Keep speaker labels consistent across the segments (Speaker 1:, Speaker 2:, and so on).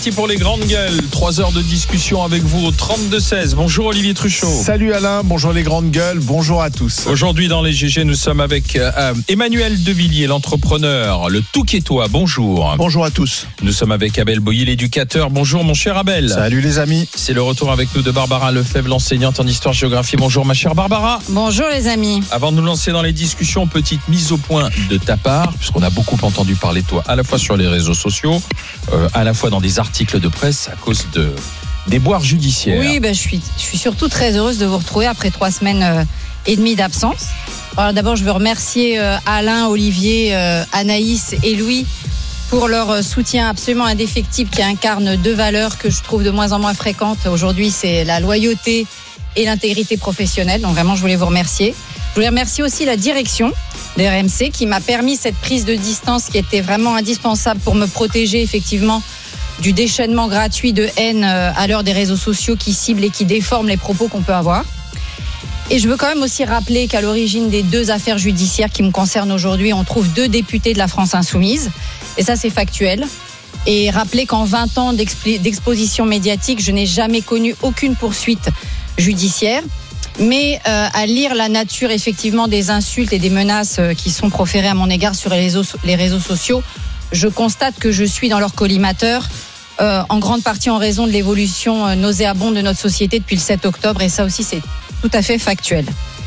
Speaker 1: Merci pour les grandes gueules. 3 heures de discussion avec vous au 32-16. Bonjour Olivier Truchot.
Speaker 2: Salut Alain, bonjour les grandes gueules, bonjour à tous.
Speaker 1: Aujourd'hui dans les GG, nous sommes avec Emmanuel Devilliers, l'entrepreneur, le Touquetois. Bonjour.
Speaker 2: Bonjour à tous.
Speaker 1: Nous sommes avec Abel Boilly, l'éducateur. Bonjour mon cher Abel.
Speaker 2: Salut les amis.
Speaker 1: C'est le retour avec nous de Barbara Lefebvre, l'enseignante en histoire-géographie. Bonjour ma chère Barbara.
Speaker 3: Bonjour les amis.
Speaker 1: Avant de nous lancer dans les discussions, petite mise au point de ta part, puisqu'on a beaucoup entendu parler de toi, à la fois sur les réseaux sociaux, à la fois dans des articles de presse à cause de déboires judiciaires.
Speaker 3: Oui, je suis surtout très heureuse de vous retrouver après 3 semaines et demie d'absence. Alors d'abord, je veux remercier Alain, Olivier, Anaïs et Louis pour leur soutien absolument indéfectible qui incarne 2 valeurs que je trouve de moins en moins fréquentes. Aujourd'hui, c'est la loyauté et l'intégrité professionnelle. Donc vraiment, je voulais vous remercier. Je voulais remercier aussi la direction de RMC qui m'a permis cette prise de distance qui était vraiment indispensable pour me protéger effectivement du déchaînement gratuit de haine à l'heure des réseaux sociaux qui ciblent et qui déforment les propos qu'on peut avoir. Et je veux quand même aussi rappeler qu'à l'origine des 2 affaires judiciaires qui me concernent aujourd'hui, on trouve 2 députés de la France Insoumise. Et ça, c'est factuel. Et rappeler qu'en 20 ans d'exposition médiatique, je n'ai jamais connu aucune poursuite judiciaire. Mais à lire la nature effectivement des insultes et des menaces qui sont proférées à mon égard sur les réseaux sociaux, je constate que je suis dans leur collimateur, en grande partie en raison de l'évolution nauséabonde de notre société depuis le 7 octobre. Et ça aussi, c'est tout à fait factuel.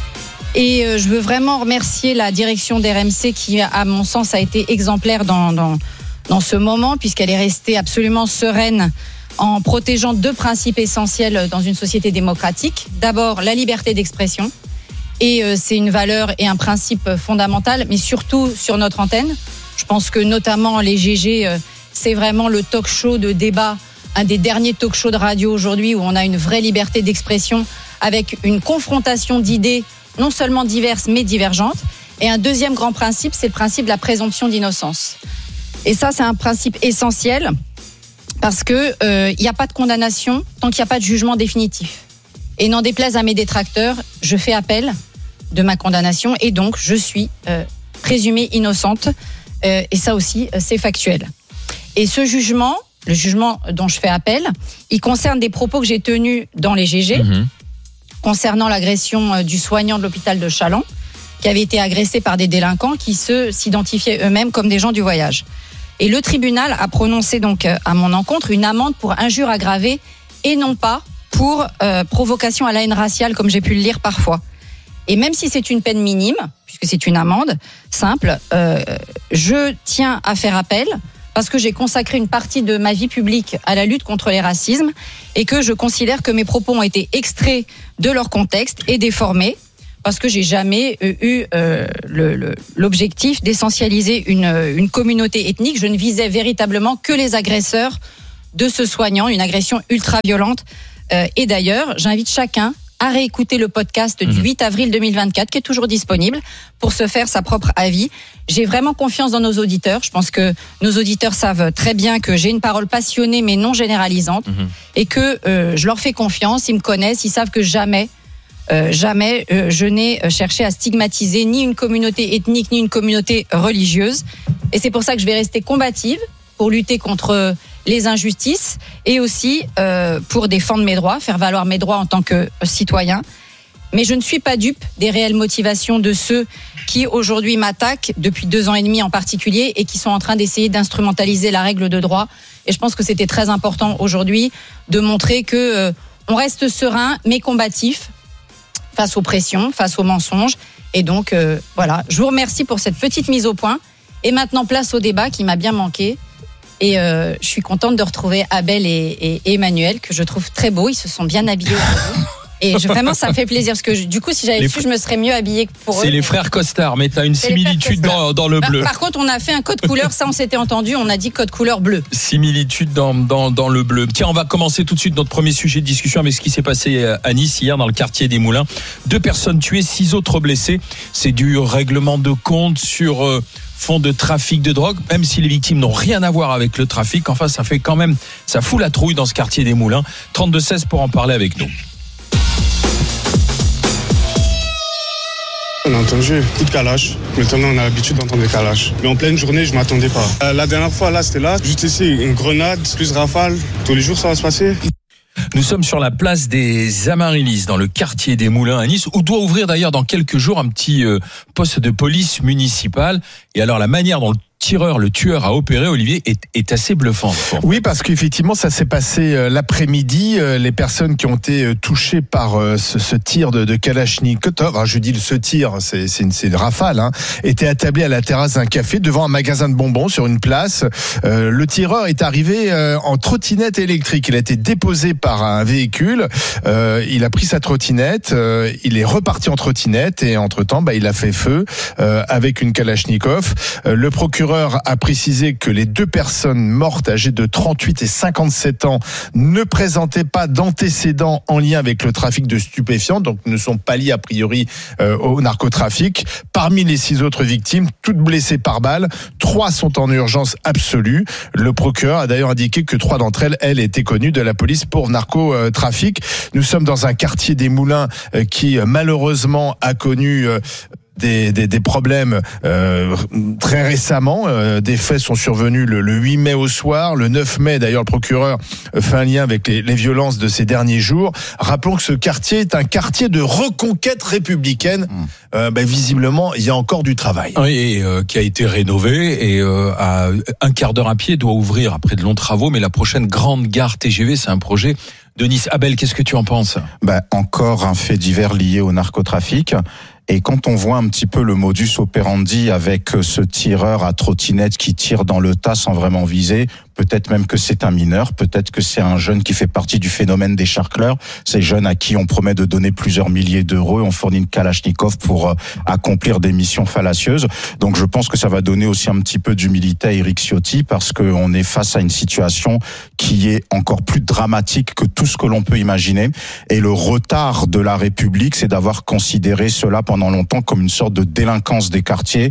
Speaker 3: Et je veux vraiment remercier la direction d'RMC qui, à mon sens, a été exemplaire dans ce moment, puisqu'elle est restée absolument sereine en protégeant 2 principes essentiels dans une société démocratique. D'abord, la liberté d'expression. Et c'est une valeur et un principe fondamental, mais surtout sur notre antenne. Je pense que notamment les GG, c'est vraiment le talk show de débat, un des derniers talk shows de radio aujourd'hui où on a une vraie liberté d'expression avec une confrontation d'idées non seulement diverses mais divergentes. Et un deuxième grand principe, c'est le principe de la présomption d'innocence. Et ça, c'est un principe essentiel parce que il n'y a pas de condamnation tant qu'il n'y a pas de jugement définitif. Et n'en déplaise à mes détracteurs, je fais appel de ma condamnation et donc je suis présumée innocente. Et ça aussi, c'est factuel. Et ce jugement, le jugement dont je fais appel, il concerne des propos que j'ai tenus dans les GG, concernant l'agression du soignant de l'hôpital de Challans, qui avait été agressé par des délinquants qui s'identifiaient eux-mêmes comme des gens du voyage. Et le tribunal a prononcé donc à mon encontre une amende pour injure aggravée et non pas pour provocation à la haine raciale, comme j'ai pu le lire parfois. Et même si c'est une peine minime, puisque c'est une amende simple, je tiens à faire appel parce que j'ai consacré une partie de ma vie publique à la lutte contre les racismes et que je considère que mes propos ont été extraits de leur contexte et déformés parce que j'ai jamais eu l'objectif d'essentialiser une communauté ethnique. Je ne visais véritablement que les agresseurs de ce soignant, une agression ultra violente. Et d'ailleurs, j'invite chacun à réécouter le podcast du 8 avril 2024 qui est toujours disponible pour se faire sa propre avis. J'ai vraiment confiance dans nos auditeurs. Je pense que nos auditeurs savent très bien que j'ai une parole passionnée mais non généralisante et que je leur fais confiance, ils me connaissent, ils savent que jamais je n'ai cherché à stigmatiser ni une communauté ethnique ni une communauté religieuse. Et c'est pour ça que je vais rester combative pour lutter contre les injustices et aussi pour défendre mes droits, faire valoir mes droits en tant que citoyen. Mais je ne suis pas dupe des réelles motivations de ceux qui aujourd'hui m'attaquent, depuis 2 ans et demi en particulier, et qui sont en train d'essayer d'instrumentaliser la règle de droit. Et je pense que c'était très important aujourd'hui de montrer que on reste serein mais combatif face aux pressions, face aux mensonges. Et donc voilà, je vous remercie pour cette petite mise au point. Et maintenant, place au débat qui m'a bien manqué. Et je suis contente de retrouver Abel et Emmanuel, que je trouve très beaux. Ils se sont bien habillés aujourd'hui. Et vraiment, ça me fait plaisir. Parce que du coup, si j'avais su, je me serais mieux habillée pour eux.
Speaker 1: C'est les frères Costard, mais tu as une similitude dans le bleu.
Speaker 3: Par contre, on a fait un code couleur. Ça, on s'était entendu. On a dit code couleur bleu.
Speaker 1: Similitude dans le bleu. Tiens, on va commencer tout de suite notre premier sujet de discussion avec ce qui s'est passé à Nice hier dans le quartier des Moulins. 2 personnes tuées, 6 autres blessés. C'est du règlement de compte sur fond de trafic de drogue, même si les victimes n'ont rien à voir avec le trafic. Enfin, ça fait quand même, ça fout la trouille dans ce quartier des Moulins. 32-16 pour en parler avec nous.
Speaker 4: On entendu coup de calache. Maintenant, on a l'habitude d'entendre des calaches. Mais en pleine journée, je ne m'attendais pas. La dernière fois, là, c'était là. Juste ici, une grenade, plus rafale. Tous les jours, ça va se passer.
Speaker 1: Nous sommes sur la place des Amaryllis, dans le quartier des Moulins à Nice, où doit ouvrir d'ailleurs dans quelques jours un petit poste de police municipale. Et alors, la manière dont le tueur a opéré, Olivier, est assez bluffante.
Speaker 2: Oui, parce qu'effectivement, ça s'est passé l'après-midi. Les personnes qui ont été touchées par ce tir de Kalachnikov, je dis ce tir, c'est une rafale, étaient attablées à la terrasse d'un café devant un magasin de bonbons sur une place. Le tireur est arrivé en trottinette électrique. Il a été déposé par un véhicule. Il a pris sa trottinette. Il est reparti en trottinette et entre-temps, il a fait feu avec une Kalachnikov. Le procureur a précisé que les deux personnes mortes âgées de 38 et 57 ans ne présentaient pas d'antécédents en lien avec le trafic de stupéfiants, donc ne sont pas liés a priori au narcotrafic. Parmi les 6 autres victimes, toutes blessées par balle, 3 sont en urgence absolue. Le procureur a d'ailleurs indiqué que 3 d'entre elles étaient connues de la police pour narcotrafic. Nous sommes dans un quartier des Moulins qui malheureusement a connu des problèmes très récemment. Des faits sont survenus le 8 mai au soir. Le 9 mai, d'ailleurs, le procureur fait un lien avec les violences de ces derniers jours. Rappelons que ce quartier est un quartier de reconquête républicaine. Visiblement, il y a encore du travail.
Speaker 1: Oui, et qui a été rénové et à un quart d'heure à pied doit ouvrir après de longs travaux. Mais la prochaine grande gare TGV, c'est un projet de Nice. Abel, qu'est-ce que tu en penses ?
Speaker 5: Encore un fait divers lié au narcotrafic. Et quand on voit un petit peu le modus operandi avec ce tireur à trottinette qui tire dans le tas sans vraiment viser, peut-être même que c'est un mineur, peut-être que c'est un jeune qui fait partie du phénomène des charcleurs, ces jeunes à qui on promet de donner plusieurs milliers d'euros et on fournit une Kalachnikov pour accomplir des missions fallacieuses. Donc je pense que ça va donner aussi un petit peu d'humilité à Éric Ciotti parce qu'on est face à une situation qui est encore plus dramatique que tout ce que l'on peut imaginer. Et le retard de la République, c'est d'avoir considéré cela pendant longtemps comme une sorte de délinquance des quartiers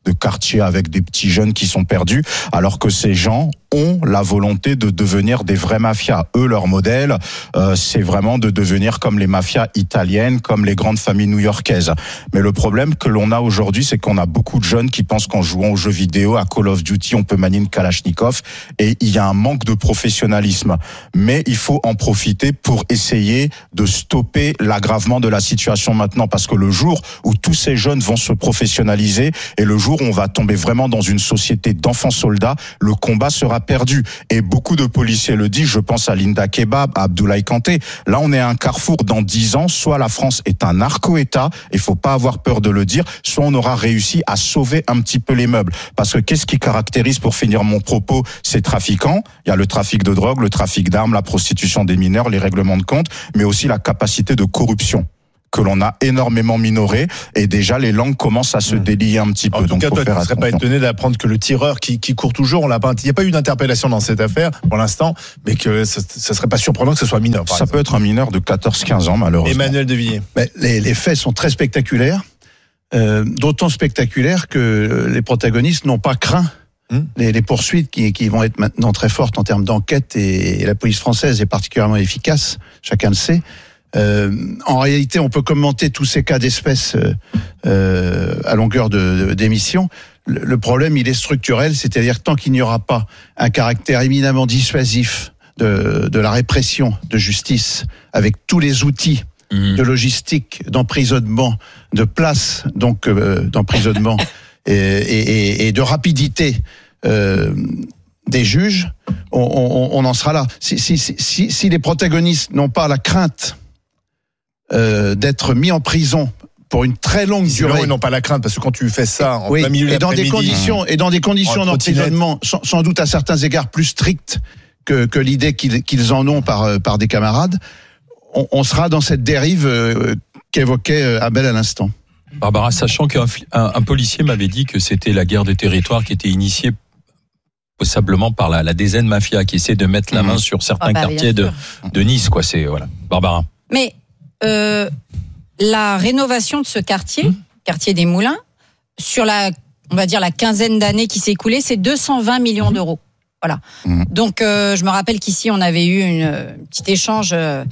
Speaker 5: avec des petits jeunes qui sont perdus, alors que ces gens ont la volonté de devenir des vrais mafias. Eux, leur modèle, c'est vraiment de devenir comme les mafias italiennes, comme les grandes familles new-yorkaises. Mais le problème que l'on a aujourd'hui, c'est qu'on a beaucoup de jeunes qui pensent qu'en jouant aux jeux vidéo, à Call of Duty, on peut manier une Kalachnikov, et il y a un manque de professionnalisme. Mais il faut en profiter pour essayer de stopper l'aggravement de la situation maintenant, parce que le jour où tous ces jeunes vont se professionnaliser, et le jour où on va tomber vraiment dans une société d'enfants soldats, le combat sera perdu. Et beaucoup de policiers le disent, je pense à Linda Kebab, à Abdoulaye Kanté. Là, on est à un carrefour dans 10 ans. Soit la France est un narco-État, il faut pas avoir peur de le dire, soit on aura réussi à sauver un petit peu les meubles. Parce que qu'est-ce qui caractérise, pour finir mon propos, ces trafiquants ? Il y a le trafic de drogue, le trafic d'armes, la prostitution des mineurs, les règlements de compte, mais aussi la capacité de corruption que l'on a énormément minoré, et déjà les langues commencent à se délier un petit peu.
Speaker 2: En tout cas, toi, tu ne serais pas étonné d'apprendre que le tireur qui court toujours, il n'y a pas eu d'interpellation dans cette affaire pour l'instant, mais que ça ne serait pas surprenant que ce soit mineur.
Speaker 5: Ça peut être un mineur de 14-15 ans, malheureusement.
Speaker 2: Emmanuel Devilliers.
Speaker 6: Les faits sont très spectaculaires, d'autant spectaculaires que les protagonistes n'ont pas craint les poursuites qui vont être maintenant très fortes en termes d'enquête, et la police française est particulièrement efficace, chacun le sait. En réalité, on peut commenter tous ces cas d'espèce à longueur d'émission. Le problème, il est structurel, c'est-à-dire tant qu'il n'y aura pas un caractère éminemment dissuasif de la répression de justice, avec tous les outils de logistique, d'emprisonnement, de place donc d'emprisonnement et de rapidité des juges, on en sera là. Si les protagonistes n'ont pas la crainte d'être mis en prison pour une très longue durée.
Speaker 2: Ils n'ont pas la crainte, parce que quand tu fais ça en plein milieu
Speaker 6: d'après-midi, et dans des conditions d'emprisonnement sans doute à certains égards plus strictes que l'idée qu'ils en ont par des camarades, on sera dans cette dérive qu'évoquait Abel à l'instant.
Speaker 1: Barbara, sachant qu'un policier m'avait dit que c'était la guerre des territoires qui était initiée possiblement par la DZ Mafia, qui essaie de mettre la main sur certains quartiers de Nice, quoi. C'est voilà. Barbara.
Speaker 3: Mais la rénovation de ce quartier des Moulins, sur on va dire la quinzaine d'années qui s'est écoulée, c'est 220 millions d'euros. Voilà. Donc, je me rappelle qu'ici, on avait eu un petit échange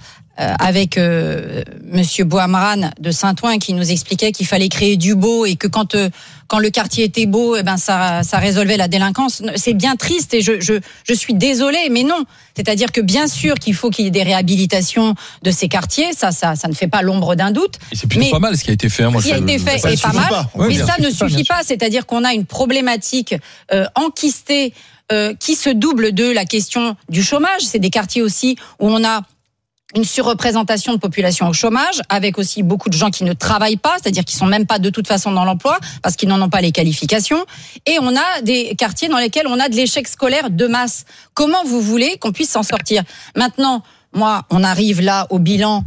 Speaker 3: avec Monsieur Bouhamran de Saint-Ouen qui nous expliquait qu'il fallait créer du beau et que quand le quartier était beau, ça résolvait la délinquance. C'est bien triste et je suis désolée, mais non. C'est-à-dire que bien sûr qu'il faut qu'il y ait des réhabilitations de ces quartiers, ça ne fait pas l'ombre d'un doute.
Speaker 1: Et c'est plutôt pas mal ce qui a été fait. Moi,
Speaker 3: ce qui a été fait est pas mal, mais ça ne suffit pas. C'est-à-dire qu'on a une problématique enquistée qui se double de la question du chômage. C'est des quartiers aussi où on a une surreprésentation de population au chômage, avec aussi beaucoup de gens qui ne travaillent pas, c'est-à-dire qui sont même pas de toute façon dans l'emploi, parce qu'ils n'en ont pas les qualifications. Et on a des quartiers dans lesquels on a de l'échec scolaire de masse. Comment vous voulez qu'on puisse s'en sortir ? Maintenant, on arrive là au bilan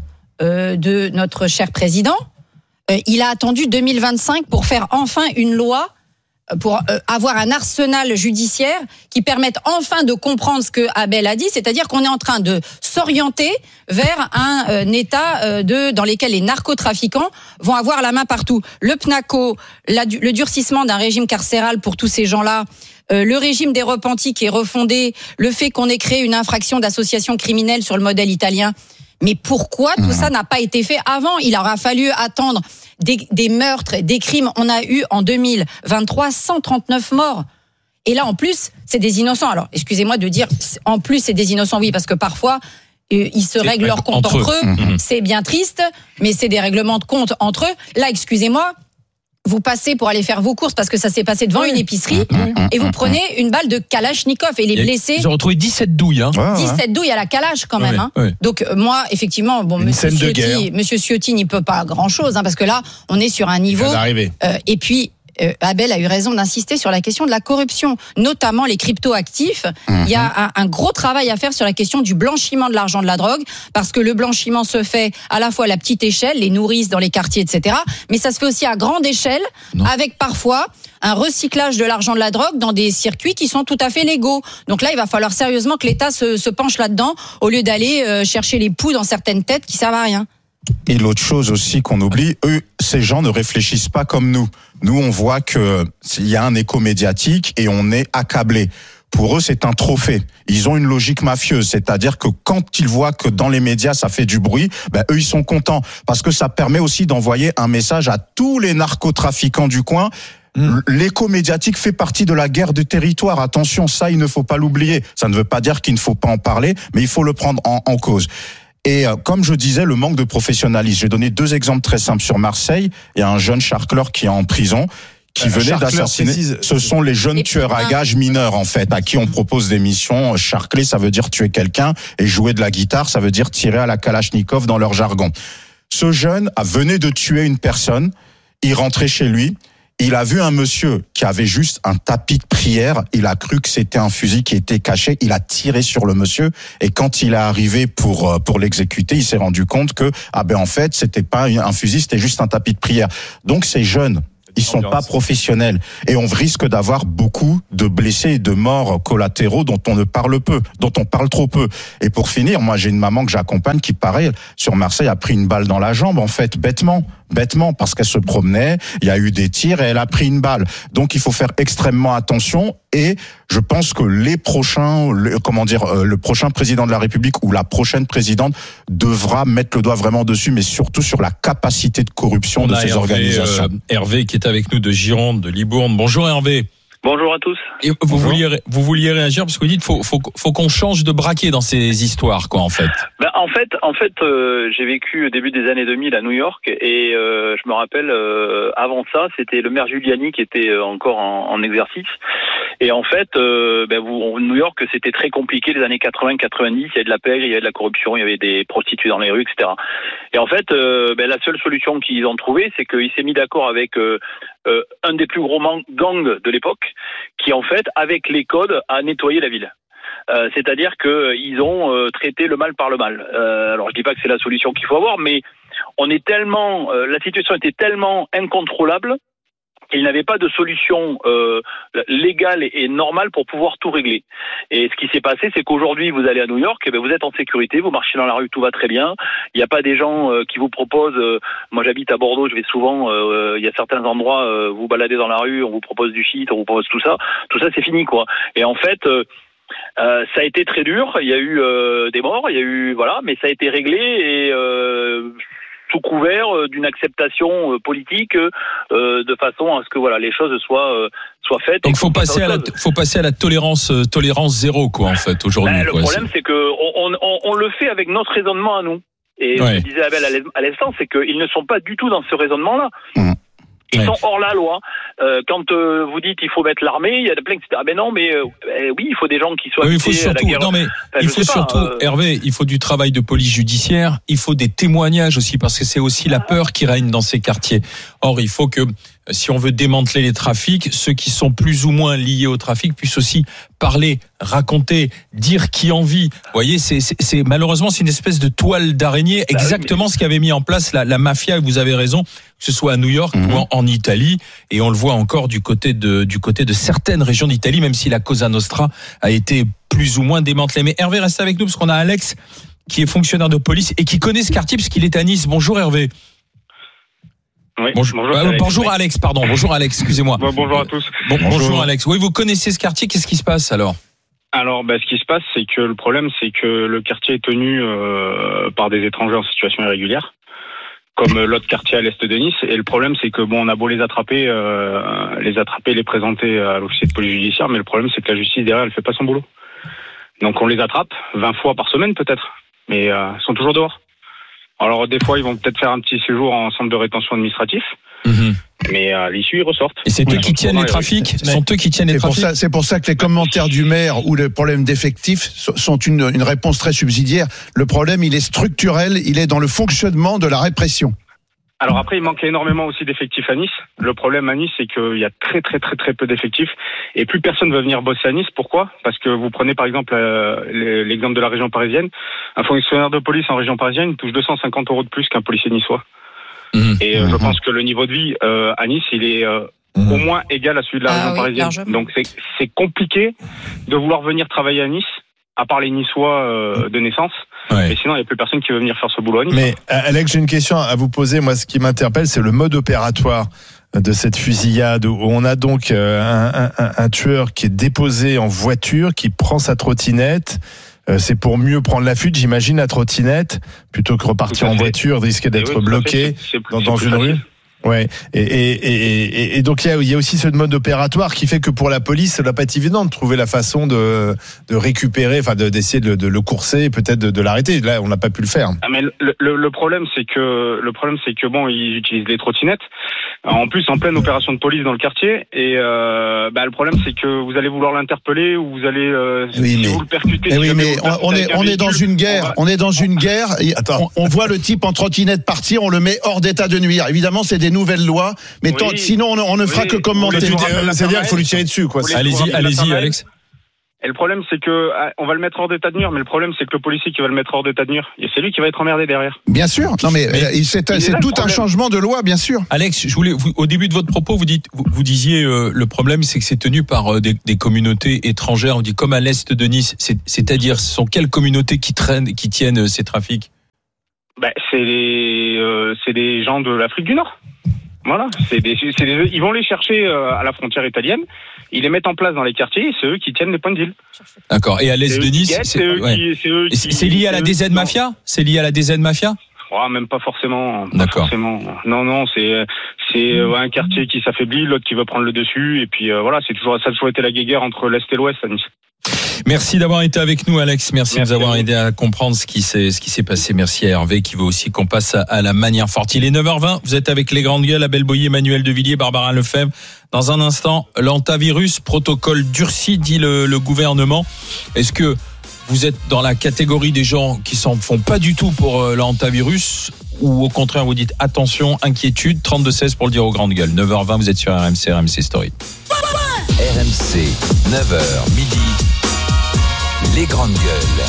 Speaker 3: de notre cher président. Il a attendu 2025 pour faire enfin une loi, pour avoir un arsenal judiciaire qui permette enfin de comprendre ce que Abel a dit, c'est-à-dire qu'on est en train de s'orienter vers un état dans lequel les narcotrafiquants vont avoir la main partout. Le PNACO, le durcissement d'un régime carcéral pour tous ces gens-là, le régime des repentis qui est refondé, le fait qu'on ait créé une infraction d'association criminelle sur le modèle italien. Mais pourquoi tout ça n'a pas été fait avant ? Il aura fallu attendre des meurtres, des crimes. On a eu en 2023 139 morts. Et là, en plus, c'est des innocents. Alors, excusez-moi de dire, en plus, c'est des innocents, oui, parce que parfois, ils se règlent leurs comptes entre eux. C'est bien triste, mais c'est des règlements de comptes entre eux. Là, excusez-moi, vous passez pour aller faire vos courses parce que ça s'est passé devant une épicerie et vous prenez une balle de Kalachnikov et les blessés.
Speaker 1: Ils ont retrouvé 17 douilles.
Speaker 3: 17 douilles à la Kalash quand même. Donc moi, effectivement, Monsieur Ciotti n'y peut pas grand-chose parce que là, on est sur un niveau. Et puis, Abel a eu raison d'insister sur la question de la corruption, notamment les crypto-actifs. Il y a un gros travail à faire sur la question du blanchiment de l'argent de la drogue, parce que le blanchiment se fait à la fois à la petite échelle, les nourrices dans les quartiers, etc., mais ça se fait aussi à grande échelle, avec parfois un recyclage de l'argent de la drogue dans des circuits qui sont tout à fait légaux. Donc là, il va falloir sérieusement que l'État se penche là-dedans, au lieu d'aller chercher les poux dans certaines têtes qui servent à rien.
Speaker 5: Et l'autre chose aussi qu'on oublie, ces gens ne réfléchissent pas comme nous. Nous, on voit que il y a un écho médiatique et on est accablé. Pour eux, c'est un trophée. Ils ont une logique mafieuse, c'est-à-dire que quand ils voient que dans les médias, ça fait du bruit, eux, ils sont contents parce que ça permet aussi d'envoyer un message à tous les narcotrafiquants du coin. L'écho médiatique fait partie de la guerre du territoire. Attention, ça, il ne faut pas l'oublier. Ça ne veut pas dire qu'il ne faut pas en parler, mais il faut le prendre en cause. Et comme je disais, le manque de professionnalisme. J'ai donné 2 exemples très simples sur Marseille. Il y a un jeune charcleur qui est en prison, qui venait d'assassiner. Ce sont les jeunes tueurs à gages mineurs, en fait, à qui on propose des missions. Charcler, ça veut dire tuer quelqu'un, et jouer de la guitare, ça veut dire tirer à la Kalachnikov dans leur jargon. Ce jeune venait de tuer une personne. Il rentrait chez lui. Il a vu un monsieur qui avait juste un tapis de prière. Il a cru que c'était un fusil qui était caché. Il a tiré sur le monsieur. Et quand il est arrivé pour l'exécuter, il s'est rendu compte que, en fait, c'était pas un fusil, c'était juste un tapis de prière. Donc, ces jeunes, ils sont pas professionnels. Et on risque d'avoir beaucoup de blessés et de morts collatéraux dont on parle trop peu. Et pour finir, moi, j'ai une maman que j'accompagne qui, pareil, sur Marseille, a pris une balle dans la jambe, en fait, bêtement, parce qu'elle se promenait, il y a eu des tirs et elle a pris une balle. Donc, il faut faire extrêmement attention et je pense que le prochain président de la République ou la prochaine présidente devra mettre le doigt vraiment dessus, mais surtout sur la capacité de corruption de ces organisations.
Speaker 1: Hervé qui est avec nous de Gironde, de Libourne. Bonjour Hervé.
Speaker 7: Bonjour à tous.
Speaker 1: Et vous vouliez réagir parce que vous dites faut qu'on change de braquet dans ces histoires, quoi, en fait.
Speaker 7: En fait, j'ai vécu au début des années 2000 à New York et je me rappelle avant ça, c'était le maire Giuliani qui était encore en exercice. Et en fait, New York, c'était très compliqué les années 80-90. Il y avait de la pègre, il y avait de la corruption, il y avait des prostituées dans les rues, etc. Et en fait, la seule solution qu'ils ont trouvée, c'est qu'il s'est mis d'accord avec un des plus gros gangs de l'époque, qui en fait, avec les codes, a nettoyé la ville. C'est-à-dire qu'ils ont traité le mal par le mal. Alors je dis pas que c'est la solution qu'il faut avoir, mais la situation était tellement incontrôlable qu'il n'avait pas de solution légale et normale pour pouvoir tout régler. Et ce qui s'est passé, c'est qu'aujourd'hui, vous allez à New York, vous êtes en sécurité, vous marchez dans la rue, tout va très bien. Il n'y a pas des gens qui vous proposent... moi, j'habite à Bordeaux, je vais souvent... il y a certains endroits, vous baladez dans la rue, on vous propose du shit, on vous propose tout ça. Tout ça, c'est fini, quoi. Et en fait... Ça a été très dur. Il y a eu des morts, il y a eu mais ça a été réglé et sous couvert d'une acceptation politique, de façon à ce que les choses soient faites.
Speaker 1: Donc faut passer à la tolérance zéro quoi en fait aujourd'hui.
Speaker 7: Le problème c'est que on le fait avec notre raisonnement à nous. Et je disais à l'instant, c'est qu'ils ne sont pas du tout dans ce raisonnement-là. Ils sont hors la loi. Quand vous dites il faut mettre l'armée, il y a plein qui se disent mais non, mais oui, il faut des gens qui soient habitués à la guerre.
Speaker 1: Il faut surtout, Hervé, il faut du travail de police judiciaire, il faut des témoignages aussi, parce que c'est aussi la peur qui règne dans ces quartiers. Or, il faut que, si on veut démanteler les trafics, ceux qui sont plus ou moins liés au trafic puissent aussi parler, raconter, dire qui en vit. Vous voyez, c'est malheureusement c'est une espèce de toile d'araignée, exactement ce qu'avait mis en place la mafia. Vous avez raison, que ce soit à New York ou en Italie, et on le voit encore du côté de certaines régions d'Italie, même si la Cosa Nostra a été plus ou moins démantelée. Mais Hervé, reste avec nous parce qu'on a Alex qui est fonctionnaire de police et qui connaît ce quartier parce qu'il est à Nice. Bonjour Hervé.
Speaker 8: Oui,
Speaker 1: bonjour Alex, pardon. Bonjour Alex, excusez-moi.
Speaker 8: Bonjour à tous.
Speaker 1: Bonjour Alex. Oui, vous connaissez ce quartier, qu'est-ce qui se passe alors ?
Speaker 8: Alors, ce qui se passe, c'est que le problème, c'est que le quartier est tenu par des étrangers en situation irrégulière, comme l'autre quartier à l'est de Nice. Et le problème, c'est que on a beau les attraper, les présenter à l'officier de police judiciaire, mais le problème, c'est que la justice derrière, elle fait pas son boulot. Donc on les attrape 20 fois par semaine peut-être, mais ils sont toujours dehors. Alors des fois ils vont peut-être faire un petit séjour en centre de rétention administratif, mais à l'issue ils ressortent.
Speaker 1: Et c'est eux qui tiennent les trafics.
Speaker 6: C'est pour ça que les commentaires du maire ou le problème d'effectifs sont une réponse très subsidiaire. Le problème il est structurel, il est dans le fonctionnement de la répression.
Speaker 8: Alors après, il manque énormément aussi d'effectifs à Nice. Le problème à Nice, c'est qu'il y a très peu d'effectifs et plus personne veut venir bosser à Nice. Pourquoi ? Parce que vous prenez par exemple l'exemple de la région parisienne. Un fonctionnaire de police en région parisienne touche 250 € de plus qu'un policier niçois. Et je pense que le niveau de vie à Nice, il est au moins égal à celui de la région parisienne. Largement. Donc c'est compliqué de vouloir venir travailler à Nice, à part les Niçois de naissance. Ouais. Et sinon, il n'y a plus personne qui veut venir faire ce boulot à Nice.
Speaker 2: Mais Alex, j'ai une question à vous poser. Moi, ce qui m'interpelle, c'est le mode opératoire de cette fusillade où on a donc un tueur qui est déposé en voiture, qui prend sa trottinette. C'est pour mieux prendre la fuite, j'imagine, la trottinette, plutôt que repartir en voiture, risquer d'être bloqué dans une rue. Ouais. Et donc il y a aussi ce mode opératoire qui fait que pour la police, ça doit pas être évident de trouver la façon de récupérer, enfin d'essayer de le courser et peut-être de l'arrêter. Là, on n'a pas pu le faire.
Speaker 8: Ah mais le problème c'est que ils utilisent les trottinettes. En plus, en pleine opération de police dans le quartier, et le problème c'est que vous allez vouloir l'interpeller ou vous allez vous le percuter.
Speaker 6: Oui, mais on est dans une guerre. On est dans une guerre. On voit le type en trottinette partir, on le met hors d'état de nuire. Évidemment, c'est des nouvelles lois, mais sinon on ne fera que commenter.
Speaker 2: C'est-à-dire qu'il faut lui tirer dessus, quoi.
Speaker 1: Allez-y, Alex.
Speaker 8: Et le problème, c'est que on va le mettre hors d'état de nuire, mais le problème, c'est que le policier qui va le mettre hors d'état de nuire, c'est lui qui va être emmerdé derrière.
Speaker 6: Bien sûr. Non, mais c'est tout un changement de loi, bien sûr.
Speaker 1: Alex, au début de votre propos, vous disiez le problème, c'est que c'est tenu par des communautés étrangères. On dit comme à l'est de Nice. C'est-à-dire, ce sont quelles communautés qui tiennent ces trafics ?
Speaker 8: C'est des gens de l'Afrique du Nord. Voilà, ils vont les chercher à la frontière italienne, ils les mettent en place dans les quartiers, et c'est eux qui tiennent les points de deal.
Speaker 1: D'accord. Et à l'est de Nice, c'est lié à la DZ Mafia ? C'est lié à la DZ Mafia ?
Speaker 8: Même pas forcément.
Speaker 1: D'accord.
Speaker 8: Non, c'est un quartier qui s'affaiblit, l'autre qui veut prendre le dessus, et puis ça a toujours été la guéguerre entre l'est et l'ouest à Nice.
Speaker 1: Merci d'avoir été avec nous, Alex. Merci de nous avoir aidé à comprendre ce qui s'est passé. Merci à Hervé qui veut aussi qu'on passe à la manière forte. Il est 9h20. Vous êtes avec les grandes gueules, Abel Boyer, Emmanuel Devilliers, Barbara Lefebvre. Dans un instant, l'antivirus, protocole durci, dit le gouvernement. Est-ce que vous êtes dans la catégorie des gens qui s'en font pas du tout pour l'antivirus ou au contraire vous dites attention, inquiétude? 32-16 pour le dire aux grandes gueules. 9h20, vous êtes sur RMC Story.
Speaker 9: RMC, 9h midi. Les grandes gueules.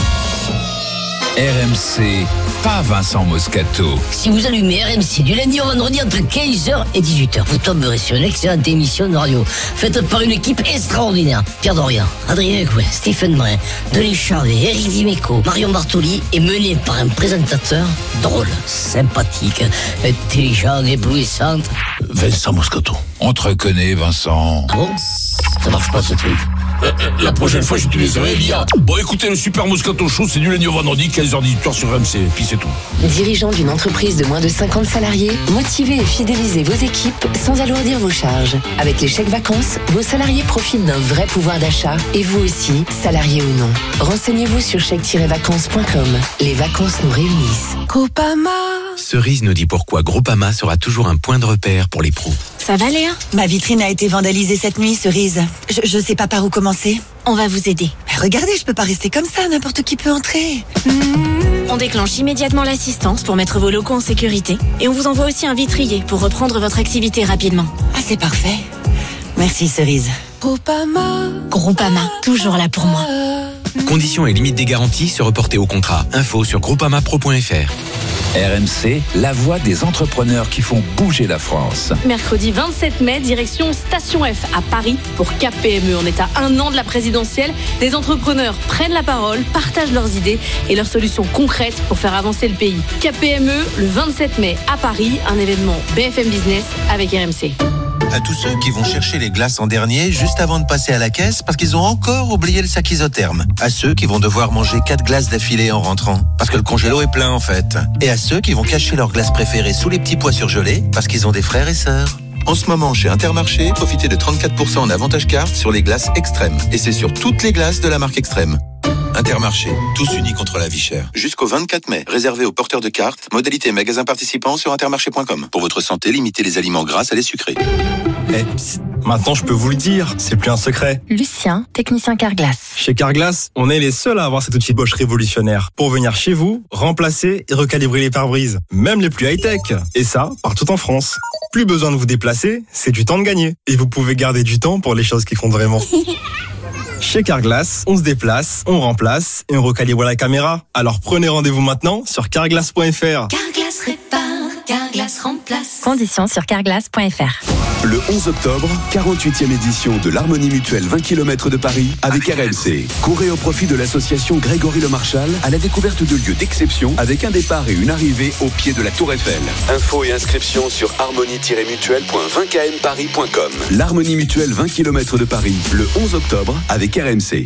Speaker 9: RMC, pas Vincent Moscato.
Speaker 10: Si vous allumez RMC du lundi au vendredi entre 15h et 18h, vous tomberez sur une excellente émission de radio faite par une équipe extraordinaire. Pierre Dorian, Adrien Gouin, Stephen Brun, Denis Charvet, Éric Dimeco, Marion Bartoli est menée par un présentateur drôle, sympathique, intelligent, éblouissant.
Speaker 9: Vincent Moscato. On te reconnaît, Vincent.
Speaker 10: Ah bon ? Ça marche pas ce truc.
Speaker 11: La prochaine fois, j'utiliserai l'IA. Bon, écoutez, le Super Moscato Show, c'est du lundi au vendredi, 15h-18h sur RMC. Puis c'est tout.
Speaker 12: Dirigeant d'une entreprise de moins de 50 salariés, motivez et fidélisez vos équipes sans alourdir vos charges. Avec les chèques vacances, vos salariés profitent d'un vrai pouvoir d'achat et vous aussi, salariés ou non. Renseignez-vous sur chèque-vacances.com. Les vacances nous réunissent.
Speaker 13: Groupama.
Speaker 14: Cerise nous dit pourquoi Groupama sera toujours un point de repère pour les pros.
Speaker 13: Ça va, Léa?
Speaker 15: Ma vitrine a été vandalisée cette nuit, Cerise. Je sais pas par où commencer.
Speaker 13: On va vous aider.
Speaker 15: Mais regardez, je peux pas rester comme ça, n'importe qui peut entrer.
Speaker 13: On déclenche immédiatement l'assistance pour mettre vos locaux en sécurité et on vous envoie aussi un vitrier pour reprendre votre activité rapidement.
Speaker 15: Ah, c'est parfait. Merci, Cerise.
Speaker 13: Groupama, toujours là pour moi.
Speaker 14: Conditions et limites des garanties se reporter au contrat. Info sur groupamapro.fr.
Speaker 9: RMC, la voix des entrepreneurs qui font bouger la France.
Speaker 16: Mercredi 27 mai, direction Station F à Paris pour KPME. On est à 1 an de la présidentielle. Des entrepreneurs prennent la parole, partagent leurs idées et leurs solutions concrètes pour faire avancer le pays. KPME, le 27 mai à Paris, un événement BFM Business avec RMC.
Speaker 17: À tous ceux qui vont chercher les glaces en dernier juste avant de passer à la caisse parce qu'ils ont encore oublié le sac isotherme. À ceux qui vont devoir manger 4 glaces d'affilée en rentrant parce que le congélo est plein en fait. Et à ceux qui vont cacher leurs glaces préférées sous les petits pois surgelés parce qu'ils ont des frères et sœurs. En ce moment, chez Intermarché, profitez de 34% en avantage carte sur les glaces Extrême. Et c'est sur toutes les glaces de la marque Extrême. Intermarché, tous unis contre la vie chère. Jusqu'au 24 mai, réservé aux porteurs de cartes, modalité magasin participant sur intermarché.com. Pour votre santé, limitez les aliments gras à les sucrés.
Speaker 18: Maintenant je peux vous le dire, c'est plus un secret.
Speaker 12: Lucien, technicien Carglass.
Speaker 18: Chez Carglass, on est les seuls à avoir cet outil Bosch révolutionnaire pour venir chez vous, remplacer et recalibrer les pare-brises, même les plus high-tech. Et ça, partout en France. Plus besoin de vous déplacer, c'est du temps de gagner. Et vous pouvez garder du temps pour les choses qui comptent vraiment. Chez Carglass, on se déplace, on remplace et on recalibre la caméra. Alors prenez rendez-vous maintenant sur carglass.fr.
Speaker 12: Carglass répare, Carglass remplace. Conditions sur carglass.fr.
Speaker 19: Le 11 octobre, 48e édition de l'Harmonie Mutuelle 20 km de Paris avec RMC. Courez au profit de l'association Grégory Le Marchal à la découverte de lieux d'exception avec un départ et une arrivée au pied de la Tour Eiffel. Infos et inscriptions sur harmonie-mutuelle.20kmparis.com. L'Harmonie Mutuelle 20 km de Paris, le 11 octobre avec RMC.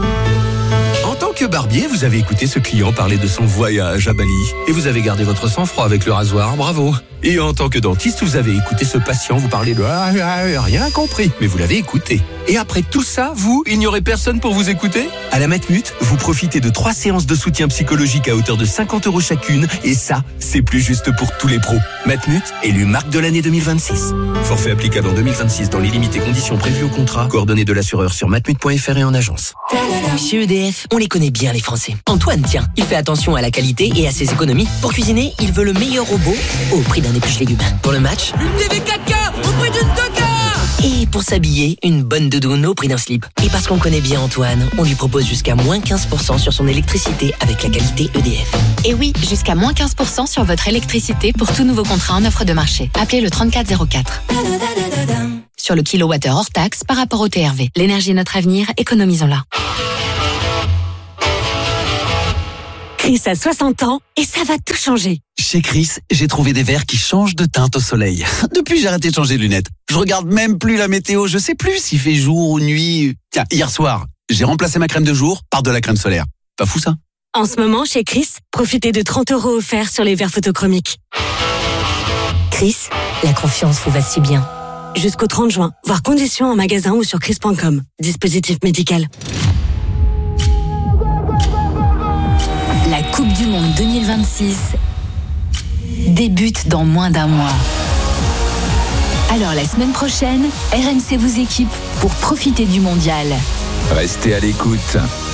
Speaker 14: En tant que barbier, vous avez écouté ce client parler de son voyage à Bali. Et vous avez gardé votre sang-froid avec le rasoir, bravo. Et en tant que dentiste, vous avez écouté ce patient vous parler de rien compris, mais vous l'avez écouté. Et après tout ça, il n'y aurait personne pour vous écouter? À la Matmut, vous profitez de 3 séances de soutien psychologique à hauteur de 50 € chacune. Et ça, c'est plus juste pour tous les pros. Matmut, élu marque de l'année 2026. Forfait applicable en 2026 dans les limites et conditions prévues au contrat. Coordonnées de l'assureur sur matmut.fr et en agence.
Speaker 10: Chez EDF, on les connaît bien les Français. Antoine, tiens, il fait attention à la qualité et à ses économies. Pour cuisiner, il veut le meilleur robot au prix d'un épluche légumes. Pour le match,
Speaker 20: une TV 4K au prix d'une 2K.
Speaker 10: Et pour s'habiller, une bonne doudoune au prix d'un slip. Et parce qu'on connaît bien Antoine, on lui propose jusqu'à moins 15% sur son électricité avec la qualité EDF.
Speaker 12: Et oui, jusqu'à moins 15% sur votre électricité pour tout nouveau contrat en offre de marché. Appelez le 3404. Sur le kilowattheure hors taxe par rapport au TRV. L'énergie est notre avenir, économisons-la.
Speaker 13: Chris a 60 ans et ça va tout changer.
Speaker 21: Chez Chris, j'ai trouvé des verres qui changent de teinte au soleil. Depuis, j'ai arrêté de changer de lunettes. Je regarde même plus la météo. Je sais plus s'il fait jour ou nuit. Tiens, hier soir, j'ai remplacé ma crème de jour par de la crème solaire. Pas fou ça?
Speaker 13: En ce moment, chez Chris, profitez de 30 € offerts sur les verres photochromiques. Chris, la confiance vous va si bien. Jusqu'au 30 juin, voir conditions en magasin ou sur chris.com. Dispositif médical.
Speaker 12: La Coupe du Monde 2026 débute dans moins d'un mois. Alors la semaine prochaine, RMC vous équipe pour profiter du mondial.
Speaker 9: Restez à l'écoute.